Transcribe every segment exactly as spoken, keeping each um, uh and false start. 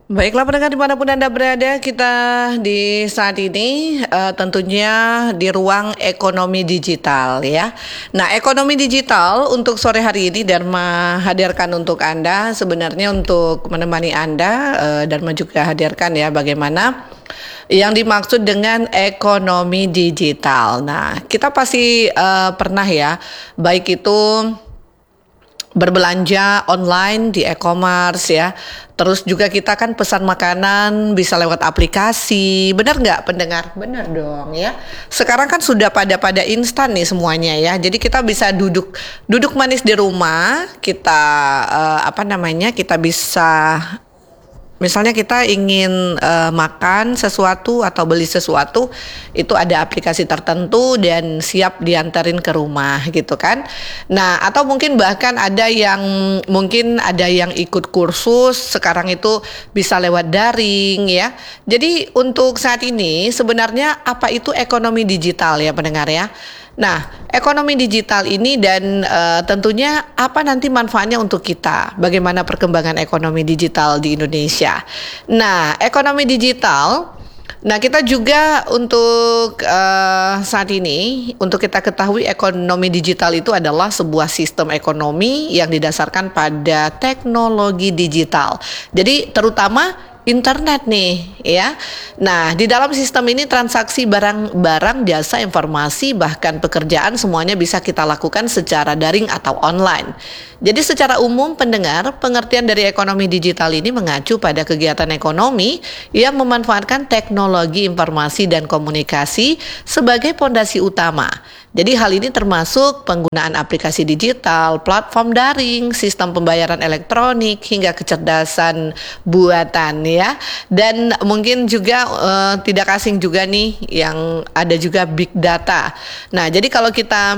Baiklah pendengar dimanapun Anda berada, kita di saat ini uh, tentunya di ruang ekonomi digital ya. Nah, ekonomi digital untuk sore hari ini Dharma hadirkan untuk Anda sebenarnya untuk menemani Anda, uh, Dharma juga hadirkan ya bagaimana yang dimaksud dengan ekonomi digital. Nah, kita pasti uh, pernah ya, baik itu berbelanja online di e-commerce ya. Terus juga kita kan pesan makanan bisa lewat aplikasi. Benar nggak pendengar? Benar dong ya. Sekarang kan sudah pada pada instan nih semuanya ya. Jadi kita bisa duduk duduk manis di rumah. Kita uh, apa namanya? Kita bisa misalnya kita ingin uh, makan sesuatu atau beli sesuatu, itu ada aplikasi tertentu dan siap diantarin ke rumah gitu kan. Nah, atau mungkin bahkan ada yang mungkin ada yang ikut kursus sekarang itu bisa lewat daring ya. Jadi untuk saat ini sebenarnya apa itu ekonomi digital ya pendengar ya? Nah, ekonomi digital ini dan uh, tentunya apa nanti manfaatnya untuk kita? Bagaimana perkembangan ekonomi digital di Indonesia? Nah, ekonomi digital, nah kita juga untuk uh, saat ini, untuk kita ketahui ekonomi digital itu adalah sebuah sistem ekonomi yang didasarkan pada teknologi digital. Jadi terutama internet nih ya. Nah, di dalam sistem ini transaksi barang-barang, jasa, informasi, bahkan pekerjaan semuanya bisa kita lakukan secara daring atau online. Jadi secara umum pendengar, pengertian dari ekonomi digital ini mengacu pada kegiatan ekonomi yang memanfaatkan teknologi informasi dan komunikasi sebagai pondasi utama. Jadi hal ini termasuk penggunaan aplikasi digital, platform daring, sistem pembayaran elektronik, hingga kecerdasan buatan ya. Dan mungkin juga uh, tidak asing juga nih yang ada juga big data. Nah, jadi kalau kita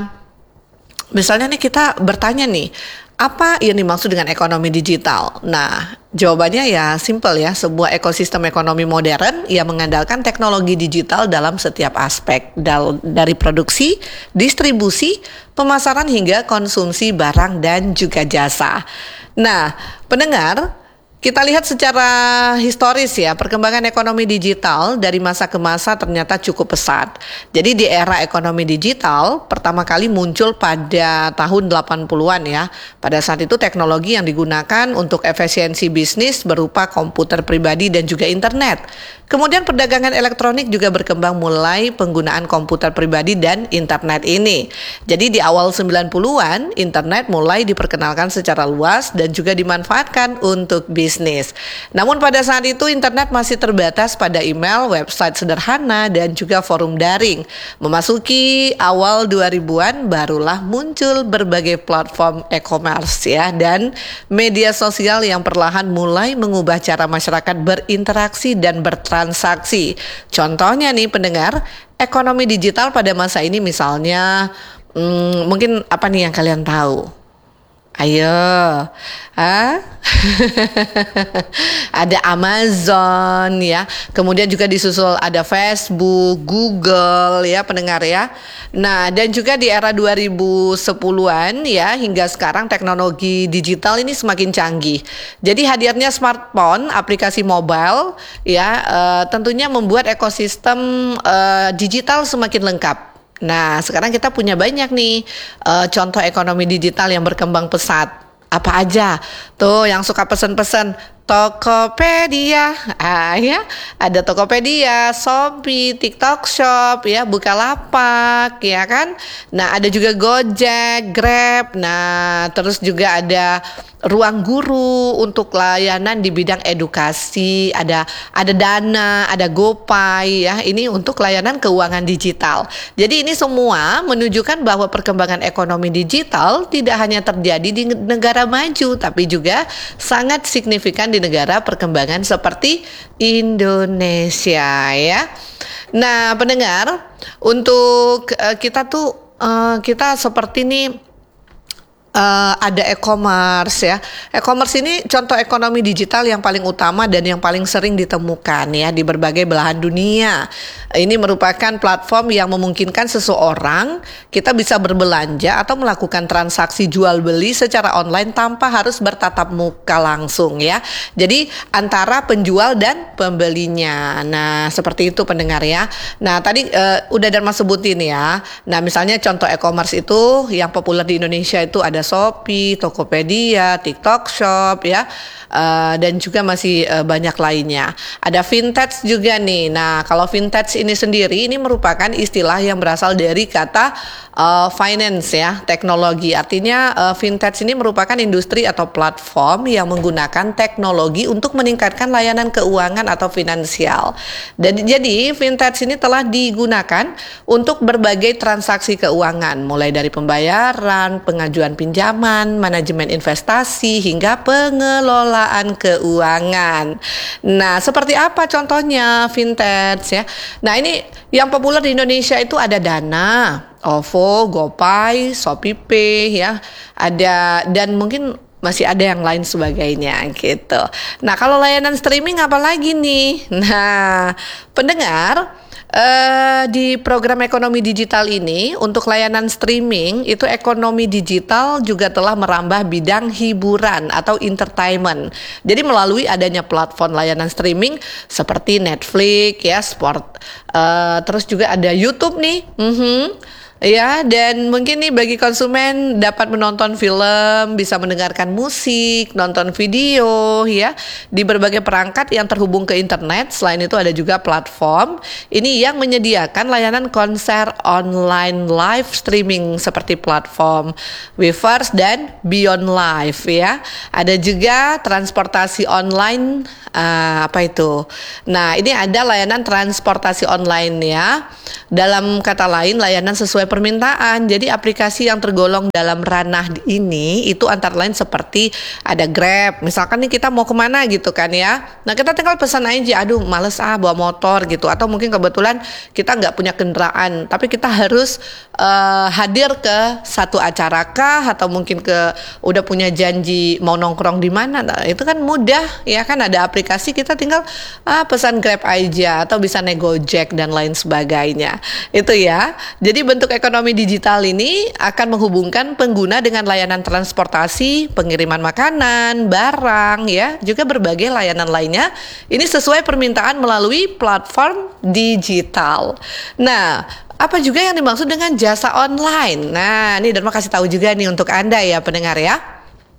misalnya nih kita bertanya nih, apa yang dimaksud dengan ekonomi digital? Nah, jawabannya ya simple ya, sebuah ekosistem ekonomi modern yang mengandalkan teknologi digital dalam setiap aspek, dal- dari produksi, distribusi, pemasaran hingga konsumsi barang dan juga jasa. Nah, pendengar, kita lihat secara historis ya, perkembangan ekonomi digital dari masa ke masa ternyata cukup pesat. Jadi di era ekonomi digital pertama kali muncul pada tahun delapan puluhan ya. Pada saat itu teknologi yang digunakan untuk efisiensi bisnis berupa komputer pribadi dan juga internet. Kemudian perdagangan elektronik juga berkembang mulai penggunaan komputer pribadi dan internet ini. Jadi di awal sembilan puluhan internet mulai diperkenalkan secara luas dan juga dimanfaatkan untuk bisnis. Namun pada saat itu internet masih terbatas pada email, website sederhana dan juga forum daring. Memasuki awal dua ribuan barulah muncul berbagai platform e-commerce ya dan media sosial yang perlahan mulai mengubah cara masyarakat berinteraksi dan bertransaksi. Transaksi. Contohnya nih pendengar, ekonomi digital pada masa ini misalnya hmm, mungkin apa nih yang kalian tahu? Ayo, ah? Ada Amazon ya, kemudian juga disusul ada Facebook, Google ya pendengar ya. Nah dan juga di era dua ribu sepuluhan ya hingga sekarang teknologi digital ini semakin canggih. Jadi hadirnya smartphone, aplikasi mobile ya uh, tentunya membuat ekosistem uh, digital semakin lengkap. Nah, sekarang kita punya banyak nih uh, contoh ekonomi digital yang berkembang pesat. Apa aja? Tuh yang suka pesen-pesen Tokopedia, ah ya, ada Tokopedia, Shopee, TikTok Shop, ya, Bukalapak, ya kan. Nah, ada juga Gojek, Grab. Nah, terus juga ada Ruang Guru untuk layanan di bidang edukasi, ada ada Dana, ada GoPay, ya. Ini untuk layanan keuangan digital. Jadi ini semua menunjukkan bahwa perkembangan ekonomi digital tidak hanya terjadi di negara maju, tapi juga sangat signifikan di negara perkembangan seperti Indonesia ya. Nah, pendengar, untuk uh, kita tuh uh, kita seperti nih Eh, ada e-commerce ya. E-commerce ini contoh ekonomi digital yang paling utama dan yang paling sering ditemukan ya di berbagai belahan dunia. Ini merupakan platform yang memungkinkan seseorang kita bisa berbelanja atau melakukan transaksi jual beli secara online tanpa harus bertatap muka langsung ya. Jadi antara penjual dan pembelinya. Nah, seperti itu pendengar ya. Nah, tadi uh, udah Dharma sebutin ya. Nah, misalnya contoh e-commerce itu yang populer di Indonesia itu ada Shopee, Tokopedia, TikTok Shop ya, uh, dan juga masih uh, banyak lainnya. Ada vintage juga nih. Nah, kalau vintage ini sendiri ini merupakan istilah yang berasal dari kata uh, finance ya, teknologi. Artinya uh, vintage ini merupakan industri atau platform yang menggunakan teknologi untuk meningkatkan layanan keuangan atau finansial. Dan jadi vintage ini telah digunakan untuk berbagai transaksi keuangan, mulai dari pembayaran, pengajuan pinjaman, manajemen investasi, hingga pengelolaan keuangan. Nah, seperti apa contohnya vintage ya? Nah, ini yang populer di Indonesia itu ada Dana, OVO, GoPay, ShopeePay ya. Ada dan mungkin masih ada yang lain sebagainya gitu. Nah, kalau layanan streaming apa lagi nih? Nah, pendengar, Uh, di program ekonomi digital ini untuk layanan streaming itu ekonomi digital juga telah merambah bidang hiburan atau entertainment. Jadi melalui adanya platform layanan streaming seperti Netflix ya, sport, uh, terus juga ada YouTube nih. Mm-hmm. Ya, dan mungkin nih bagi konsumen dapat menonton film, bisa mendengarkan musik, nonton video ya di berbagai perangkat yang terhubung ke internet. Selain itu ada juga platform ini yang menyediakan layanan konser online live streaming seperti platform Weverse dan Beyond Live ya. Ada juga transportasi online, uh, apa itu? Nah, ini ada layanan transportasi online ya. Dalam kata lain, layanan sesuai permintaan. Jadi aplikasi yang tergolong dalam ranah ini itu antara lain seperti ada Grab. Misalkan nih kita mau kemana gitu kan ya. Nah, kita tinggal pesan aja. Aduh, males ah bawa motor gitu. Atau mungkin kebetulan kita nggak punya kendaraan, tapi kita harus uh, hadir ke satu acara kah, atau mungkin ke udah punya janji mau nongkrong di mana. Nah, itu kan mudah ya kan, ada aplikasi, kita tinggal ah, pesan Grab aja atau bisa naik Gojek dan lain sebagainya. Itu ya. Jadi bentuk ekonomi digital ini akan menghubungkan pengguna dengan layanan transportasi, pengiriman makanan, barang ya, juga berbagai layanan lainnya. Ini sesuai permintaan melalui platform digital. Nah, apa juga yang dimaksud dengan jasa online? Nah, ini Dharma kasih tahu juga nih untuk Anda ya pendengar ya.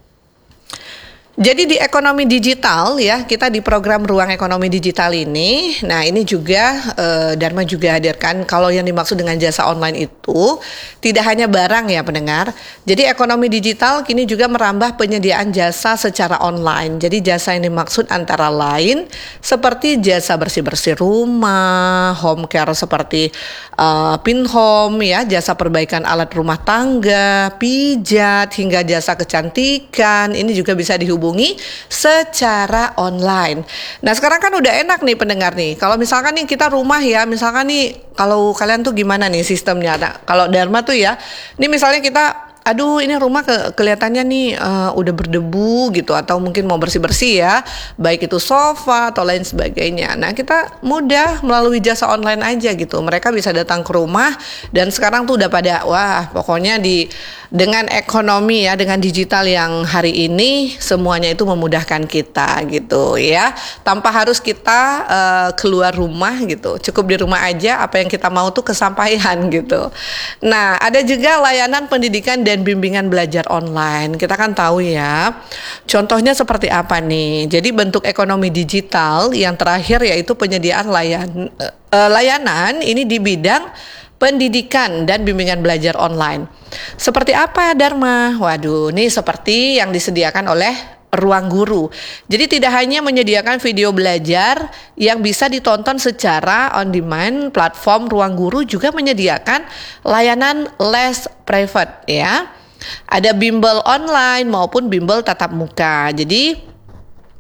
Jadi di ekonomi digital ya, kita di program Ruang Ekonomi Digital ini, nah ini juga eh, Dharma juga hadirkan kalau yang dimaksud dengan jasa online itu tidak hanya barang ya pendengar. Jadi ekonomi digital kini juga merambah penyediaan jasa secara online. Jadi jasa yang dimaksud antara lain seperti jasa bersih-bersih rumah, home care seperti uh, pin home ya, jasa perbaikan alat rumah tangga, pijat, hingga jasa kecantikan. Ini juga bisa dihubungi secara online. Nah, sekarang kan udah enak nih pendengar nih. Kalau misalkan nih kita rumah ya, misalkan nih kalau kalian tuh gimana nih sistemnya? Nah, kalau Dharma tuh ya, ini misalnya kita aduh ini rumah ke kelihatannya nih uh, udah berdebu gitu, atau mungkin mau bersih-bersih ya, baik itu sofa atau lain sebagainya. Nah, kita mudah melalui jasa online aja gitu. Mereka bisa datang ke rumah, dan sekarang tuh udah pada wah pokoknya di dengan ekonomi ya, dengan digital yang hari ini semuanya itu memudahkan kita gitu ya, tanpa harus kita uh, keluar rumah gitu. Cukup di rumah aja, apa yang kita mau tuh kesampaian gitu. Nah, ada juga layanan pendidikan dan bimbingan belajar online. Kita kan tahu ya, contohnya seperti apa nih. Jadi bentuk ekonomi digital yang terakhir yaitu penyediaan layan, uh, layanan ini di bidang pendidikan dan bimbingan belajar online. Seperti apa Dharma? Waduh, ini seperti yang disediakan oleh Ruang Guru. Jadi tidak hanya menyediakan video belajar yang bisa ditonton secara on demand, platform Ruang Guru juga menyediakan layanan les private ya. Ada bimbel online maupun bimbel tatap muka. Jadi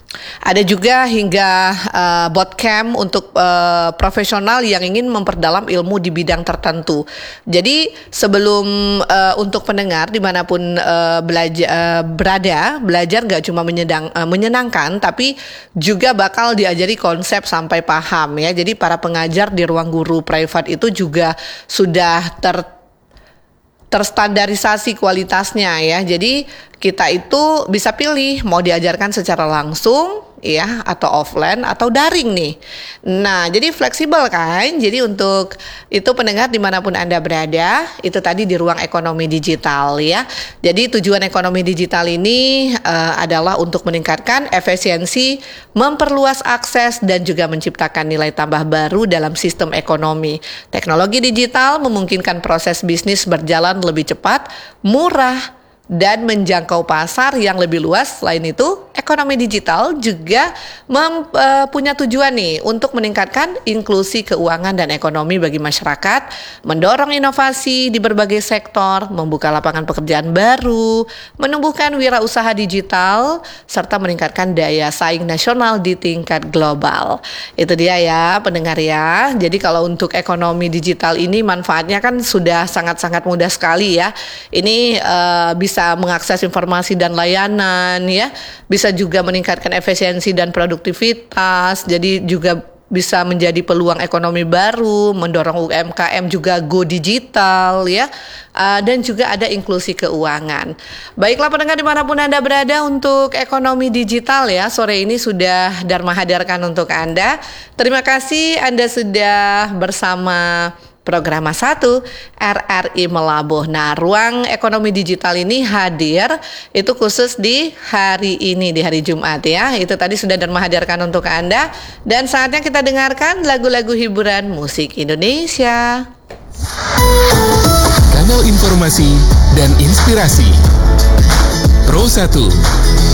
Ada juga hingga uh, bootcamp untuk uh, profesional yang ingin memperdalam ilmu di bidang tertentu. Jadi sebelum uh, untuk pendengar dimanapun uh, belajar uh, berada, belajar nggak cuma menyedang, uh, menyenangkan, tapi juga bakal diajari konsep sampai paham ya. Jadi para pengajar di ruang guru private itu juga sudah ter terstandarisasi kualitasnya ya. Jadi kita itu bisa pilih mau diajarkan secara langsung ya atau offline atau daring nih. Nah, jadi fleksibel kan. Jadi untuk itu pendengar dimanapun Anda berada, itu tadi di ruang ekonomi digital ya. Jadi tujuan ekonomi digital ini uh, adalah untuk meningkatkan efisiensi, memperluas akses dan juga menciptakan nilai tambah baru dalam sistem ekonomi. Teknologi digital memungkinkan proses bisnis berjalan lebih cepat, murah, dan menjangkau pasar yang lebih luas. Selain itu, ekonomi digital juga mem, uh, punya tujuan nih untuk meningkatkan inklusi keuangan dan ekonomi bagi masyarakat, mendorong inovasi di berbagai sektor, membuka lapangan pekerjaan baru, menumbuhkan wirausaha digital, serta meningkatkan daya saing nasional di tingkat global. Itu dia ya pendengar ya. Jadi kalau untuk ekonomi digital ini manfaatnya kan sudah sangat-sangat mudah sekali ya. Ini uh, bisa bisa mengakses informasi dan layanan ya, bisa juga meningkatkan efisiensi dan produktivitas, jadi juga bisa menjadi peluang ekonomi baru, mendorong U M K M juga go digital ya, uh, dan juga ada inklusi keuangan. Baiklah pendengar dimanapun Anda berada, untuk ekonomi digital ya, sore ini sudah Dharma hadirkan untuk Anda. Terima kasih Anda sudah bersama Program satu R R I Melabuh. Nah, ruang ekonomi digital ini hadir itu khusus di hari ini, di hari Jumat ya. Itu tadi sudah Dharma hadirkan untuk Anda. Dan saatnya kita dengarkan lagu-lagu hiburan musik Indonesia. Kanal informasi dan inspirasi Pro satu